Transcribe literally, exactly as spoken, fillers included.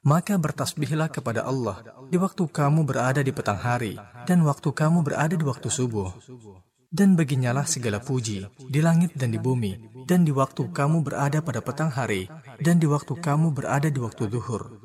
Maka bertasbihlah kepada Allah di waktu kamu berada di petang hari dan waktu kamu berada di waktu subuh. Dan baginyalah segala puji di langit dan di bumi, dan di waktu kamu berada pada petang hari dan di waktu kamu berada di waktu zuhur.